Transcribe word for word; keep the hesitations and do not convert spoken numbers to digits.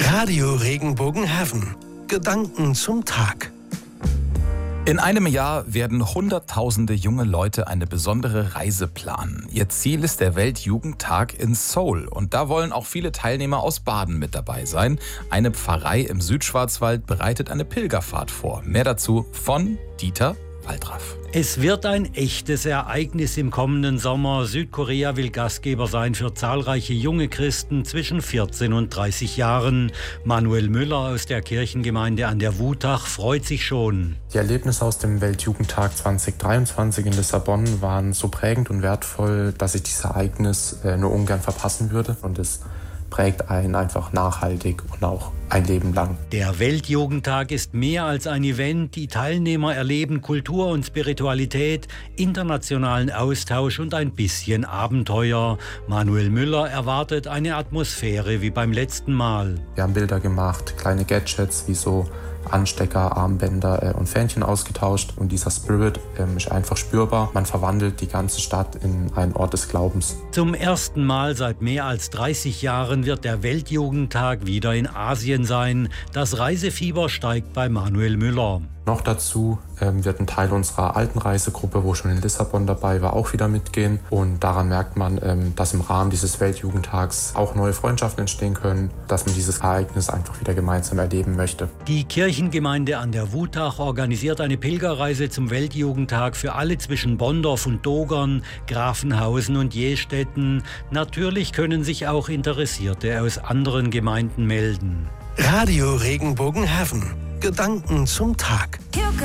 Radio Regenbogenhafen. Gedanken zum Tag. In einem Jahr werden Hunderttausende junge Leute eine besondere Reise planen. Ihr Ziel ist der Weltjugendtag in Seoul. Und da wollen auch viele Teilnehmer aus Baden mit dabei sein. Eine Pfarrei im Südschwarzwald bereitet eine Pilgerfahrt vor. Mehr dazu von Dieter Waldraff. Es wird ein echtes Ereignis im kommenden Sommer. Südkorea will Gastgeber sein für zahlreiche junge Christen zwischen vierzehn und dreißig Jahren. Manuel Müller aus der Kirchengemeinde an der Wutach freut sich schon. Die Erlebnisse aus dem Weltjugendtag zwanzig dreiundzwanzig in Lissabon waren so prägend und wertvoll, dass ich dieses Ereignis äh, nur ungern verpassen würde. Und es prägt einen einfach nachhaltig und auch ein Leben lang. Der Weltjugendtag ist mehr als ein Event. Die Teilnehmer erleben Kultur und Spiritualität, internationalen Austausch und ein bisschen Abenteuer. Manuel Müller erwartet eine Atmosphäre wie beim letzten Mal. Wir haben Bilder gemacht, kleine Gadgets wie so Anstecker, Armbänder äh, und Fähnchen ausgetauscht. Und dieser Spirit ähm, ist einfach spürbar. Man verwandelt die ganze Stadt in einen Ort des Glaubens. Zum ersten Mal seit mehr als dreißig Jahren wird der Weltjugendtag wieder in Asien sein. Das Reisefieber steigt bei Manuel Müller. Noch dazu ähm, wird ein Teil unserer alten Reisegruppe, wo schon in Lissabon dabei war, auch wieder mitgehen. Und daran merkt man, ähm, dass im Rahmen dieses Weltjugendtags auch neue Freundschaften entstehen können, dass man dieses Ereignis einfach wieder gemeinsam erleben möchte. Die Kirchengemeinde an der Wutach organisiert eine Pilgerreise zum Weltjugendtag für alle zwischen Bonndorf und Dogern, Grafenhausen und Jestetten. Natürlich können sich auch Interessierte aus anderen Gemeinden melden. Radio Regenbogenhafen. Gedanken zum Tag.